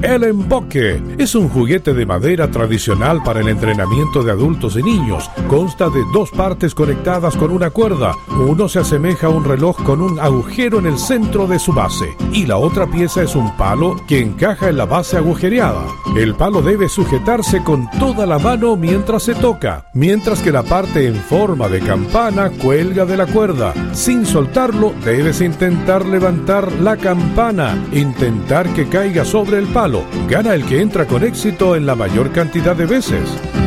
El emboque es un juguete de madera tradicional para el entrenamiento de adultos y niños. Consta de 2 partes conectadas con una cuerda. Uno se asemeja a un reloj con un agujero en el centro de su base y la otra pieza es un palo que encaja en la base agujereada. El palo debe sujetarse con toda la mano mientras se toca, mientras que la parte en forma de campana cuelga de la cuerda. Sin soltarlo, debes intentar levantar la campana, intentar que caiga sobre el palo. Gana el que entra con éxito en la mayor cantidad de veces.